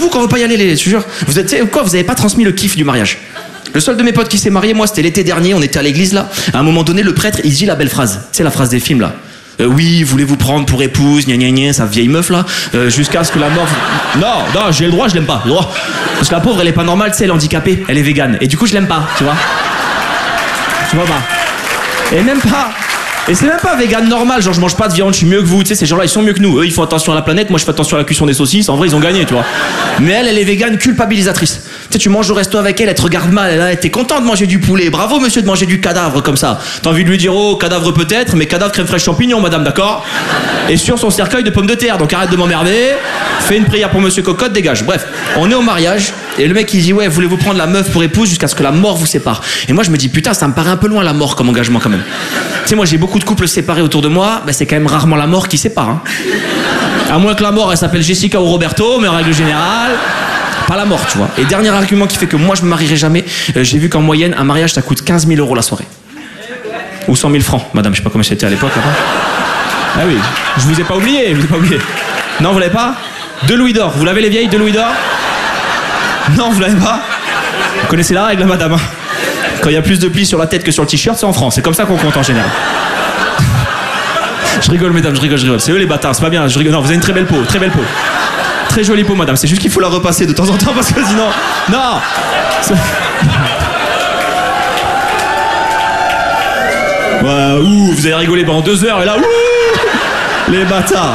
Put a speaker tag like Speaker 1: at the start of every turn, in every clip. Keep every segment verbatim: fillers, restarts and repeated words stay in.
Speaker 1: vous qu'on veut pas y aller, les, je te jure. Vous êtes, quoi, vous avez pas transmis le kiff du mariage. Le seul de mes potes qui s'est marié, moi, c'était l'été dernier, on était à l'église là. À un moment donné, le prêtre, il dit la belle phrase. C'est la phrase des films là. Euh, oui, voulez-vous prendre pour épouse, gna gna gna, sa vieille meuf là, euh, jusqu'à ce que la mort... Non, non, j'ai le droit, je l'aime pas, le droit. Parce que la pauvre, elle est pas normale, tu sais, elle est handicapée, elle est végane. Et du coup, je l'aime pas, tu vois. Tu vois pas. Et même pas... Et c'est même pas vegan normal, genre je mange pas de viande, je suis mieux que vous, tu sais, ces gens-là ils sont mieux que nous. Eux ils font attention à la planète, moi je fais attention à la cuisson des saucisses, en vrai ils ont gagné, tu vois. Mais elle, elle est végane culpabilisatrice. Tu sais, tu manges au resto avec elle, elle te regarde mal, elle, t'es content de manger du poulet, bravo monsieur de manger du cadavre comme ça. T'as envie de lui dire, oh cadavre peut-être, mais cadavre crème fraîche champignon madame, d'accord. Et sur son cercueil de pommes de terre, donc arrête de m'emmerder, fais une prière pour monsieur Cocotte, dégage. Bref, on est au mariage, et le mec il dit, ouais, voulez-vous prendre la meuf pour épouse jusqu'à ce que la mort vous sépare. Et moi je me dis, putain, ça me paraît un peu loin la mort comme engagement quand même. Tu sais, moi j'ai beaucoup de couples séparés autour de moi, bah, c'est quand même rarement la mort qui sépare. Hein. À moins que la mort elle s'appelle Jessica ou Roberto, mais en règle générale, pas la mort, tu vois. Et dernier argument qui fait que moi je me marierai jamais, euh, j'ai vu qu'en moyenne un mariage ça coûte quinze mille euros la soirée. Ou cent mille francs, madame, je sais pas comment c'était à l'époque là-bas. Ah oui, je vous ai pas oublié, je vous ai pas oublié. Non, vous l'avez pas? Deux louis d'or, vous l'avez les vieilles, deux louis d'or? Non, vous l'avez pas? Vous connaissez la règle, madame. Quand il y a plus de plis sur la tête que sur le t-shirt, c'est en France. C'est comme ça qu'on compte en général. Je rigole, mesdames, je rigole, je rigole. C'est eux les bâtards, c'est pas bien. Je rigole. Non, vous avez une très belle peau, très belle peau. Très jolie peau, madame. C'est juste qu'il faut la repasser de temps en temps parce que sinon... Non c'est... Ouais, ouh, vous avez rigolé pendant deux heures et là, ouh, les bâtards.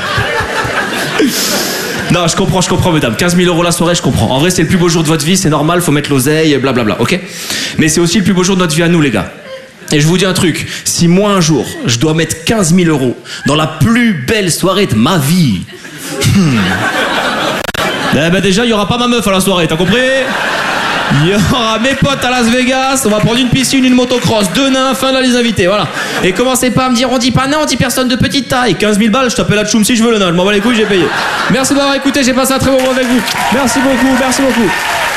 Speaker 1: Non, je comprends, je comprends, mesdames. quinze mille euros la soirée, je comprends. En vrai, c'est le plus beau jour de votre vie, c'est normal, faut mettre l'oseille, blablabla, ok? Mais c'est aussi le plus beau jour de notre vie à nous, les gars. Et je vous dis un truc, si moi un jour, je dois mettre quinze mille euros dans la plus belle soirée de ma vie, hmm. eh ben déjà, il n'y aura pas ma meuf à la soirée, t'as compris? Il y aura mes potes à Las Vegas, on va prendre une piscine, une motocross, deux nains, fin de la liste d'invités, voilà. Et commencez pas à me dire, on dit pas non, on dit personne de petite taille. quinze mille balles, je t'appelle la tchoum si je veux le nain, je m'en bats les couilles, j'ai payé. Merci d'avoir écouté, j'ai passé un très bon moment avec vous. Merci beaucoup, merci beaucoup.